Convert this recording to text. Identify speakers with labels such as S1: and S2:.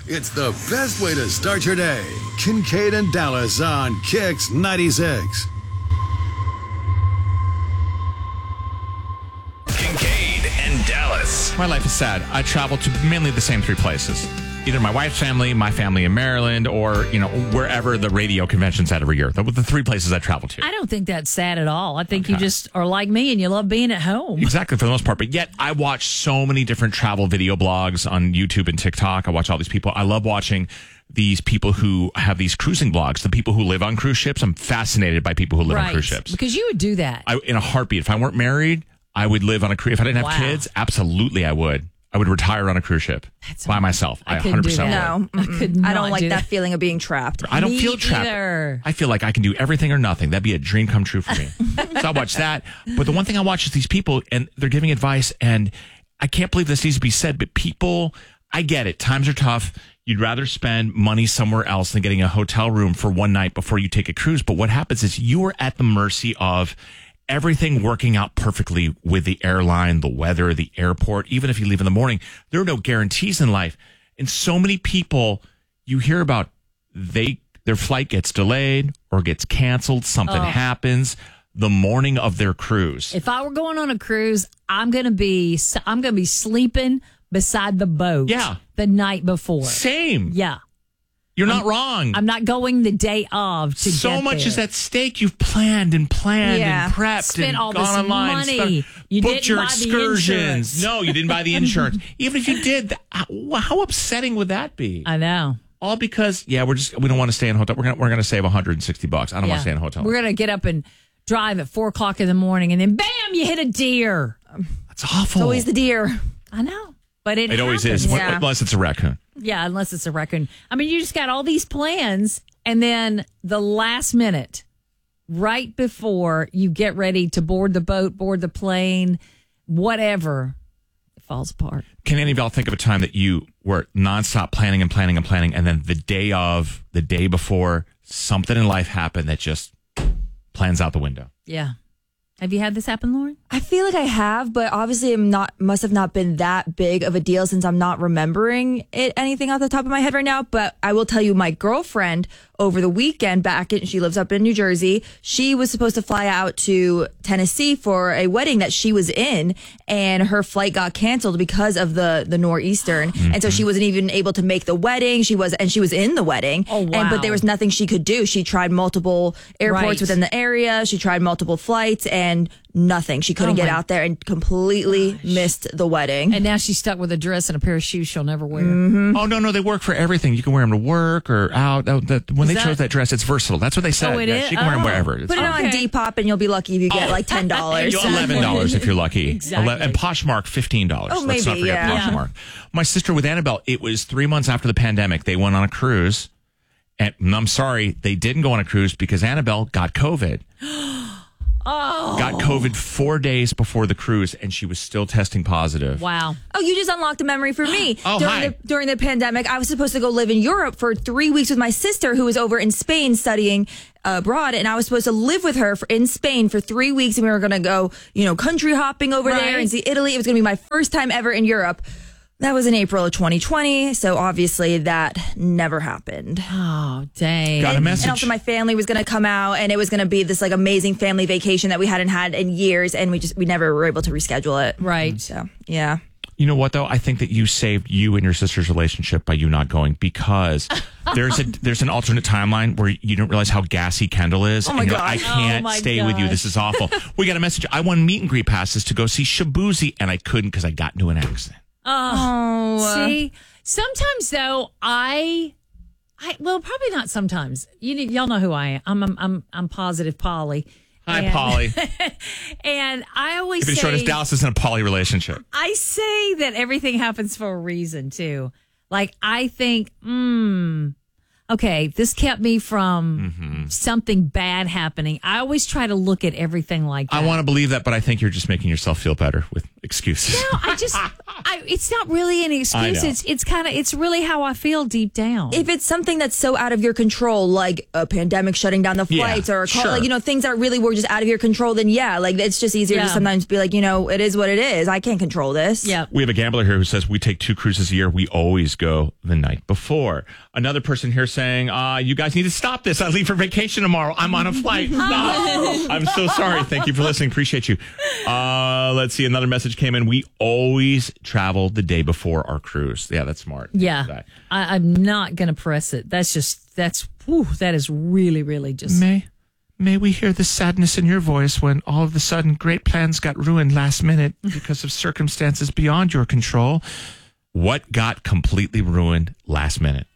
S1: It's the best way to start your day. Kincaid and Dallas on Kicks 96.
S2: Kincaid and Dallas.
S3: My life is sad. I travel to mainly the same three places. Either my wife's family, my family in Maryland, or, wherever the radio convention's at every year. Those are the three places I travel to.
S4: I don't think that's sad at all. I think you just are like me and you love being at home.
S3: Exactly, for the most part. But yet, I watch so many different travel video blogs on YouTube and TikTok. I watch all these people. I love watching these people who have these cruising blogs, the people who live on cruise ships. I'm fascinated by people who live on cruise ships.
S4: Because you would do that.
S3: In a heartbeat. If I weren't married, I would live on a cruise. If I didn't have kids, absolutely I would. I would retire on a cruise ship by myself. I 100% would.
S5: No, I don't like that feeling of being trapped.
S3: I don't feel trapped.
S4: Either.
S3: I feel like I can do everything or nothing. That'd be a dream come true for me. So I watch that. But the one thing I watch is these people, and they're giving advice, and I can't believe this needs to be said, but people, I get it. Times are tough. You'd rather spend money somewhere else than getting a hotel room for one night before you take a cruise. But what happens is you are at the mercy of everything working out perfectly with the airline, the weather, the airport. Even if you leave in the morning, there are no guarantees in life. And so many people you hear about, their flight gets delayed or gets canceled. Something happens the morning of their cruise.
S4: If I were going on a cruise, I'm going to be sleeping beside the boat. The night before.
S3: Same.
S4: Yeah.
S3: You're not wrong.
S4: I'm not going the day of to
S3: so
S4: get
S3: much
S4: there.
S3: is at stake. You've planned and prepped
S4: Spent
S3: and
S4: all
S3: gone
S4: this
S3: online.
S4: money. You
S3: booked
S4: didn't
S3: your
S4: buy the
S3: excursions.
S4: insurance.
S3: No, you didn't buy the insurance. Even if you did, how upsetting would that be?
S4: I know.
S3: All because we don't want to stay in a hotel. We're gonna save $160. I don't want to stay in a hotel.
S4: We're gonna get up and drive at 4:00 in the morning, and then bam, you hit a deer.
S3: That's awful.
S5: It's always the deer.
S4: I know, but it
S3: always is,
S5: Yeah.
S3: unless it's a raccoon.
S4: Yeah, unless it's a raccoon. I mean, you just got all these plans, and then the last minute, right before you get ready to board the boat, board the plane, whatever, it falls apart.
S3: Can any of y'all think of a time that you were nonstop planning and planning and planning, and then the day before, something in life happened that just plans out the window?
S4: Yeah. Have you had this happen, Lauren?
S5: I feel like I have, but obviously must have not been that big of a deal since I'm not remembering anything off the top of my head right now. But I will tell you, my girlfriend over the weekend she lives up in New Jersey. She was supposed to fly out to Tennessee for a wedding that she was in, and her flight got canceled because of the nor'eastern. And so she wasn't even able to make the wedding. She was in the wedding.
S4: Oh, wow.
S5: But there was nothing she could do. She tried multiple airports within the area. She tried multiple flights and nothing. She couldn't get out there and completely missed the wedding.
S4: And now she's stuck with a dress and a pair of shoes she'll never wear.
S5: Mm-hmm.
S3: Oh, no, they work for everything. You can wear them to work or out. When they chose that dress, it's versatile. That's what they said.
S4: Oh, it is?
S3: She can wear them wherever.
S5: Put it on Depop and you'll be lucky if you get like $10.
S3: $11 if you're lucky.
S4: Exactly.
S3: And Poshmark, $15.
S5: Oh,
S3: Let's not
S5: maybe,
S3: forget
S5: yeah.
S3: Poshmark. My sister with Annabelle, it was 3 months after the pandemic. They went on a cruise. And I'm sorry, they didn't go on a cruise because Annabelle got COVID. Got COVID 4 days before the cruise, and she was still testing positive.
S4: Wow.
S5: Oh, you just unlocked a memory for me.
S3: Hi.
S5: During the pandemic, I was supposed to go live in Europe for 3 weeks with my sister who was over in Spain studying abroad, and I was supposed to live with her in Spain for 3 weeks, and we were going to go, country hopping over there and see Italy. It was going to be my first time ever in Europe. That was in April of 2020, so obviously that never happened.
S4: Oh, dang.
S3: Got a message.
S5: And also my family was going to come out, and it was going to be this like amazing family vacation that we hadn't had in years, and we never were able to reschedule it.
S4: Right.
S5: So, yeah.
S3: You know what, though? I think that you saved you and your sister's relationship by you not going, because there's an alternate timeline where you don't realize how gassy Kendall is.
S5: Oh, my
S3: and you're
S5: God.
S3: like, I can't stay with you. This is awful. We got a message. I won meet and greet passes to go see Shabuzi, and I couldn't because I got into an accident.
S4: See, sometimes though, well, probably not sometimes. Y'all know who I am. I'm Positive Polly.
S3: Hi, Polly.
S4: And I always
S3: If it's
S4: say,
S3: short as Dallas is in a poly relationship.
S4: I say that everything happens for a reason too. Like I think, okay, this kept me from something bad happening. I always try to look at everything like that.
S3: I want to believe that, but I think you're just making yourself feel better with excuses.
S4: No, it's not really an excuse.
S3: I know.
S4: It's really how I feel deep down.
S5: If it's something that's so out of your control, like a pandemic shutting down the flights or a call,
S3: sure.
S5: like, you know, things that really were just out of your control, then yeah, like it's just easier to sometimes be like, you know, it is what it is. I can't control this.
S4: Yeah.
S3: We have a gambler here who says we take 2 cruises a year. We always go the night before. Another person here saying, you guys need to stop this. I leave for vacation tomorrow. I'm on a flight. Stop. I'm so sorry. Thank you for listening. Appreciate you. Let's see. Another message came in. We always travel the day before our cruise. Yeah, that's smart.
S4: Yeah. I'm not going to press it. That is really, really just.
S3: May we hear the sadness in your voice when all of a sudden great plans got ruined last minute because of circumstances beyond your control. What got completely ruined last minute?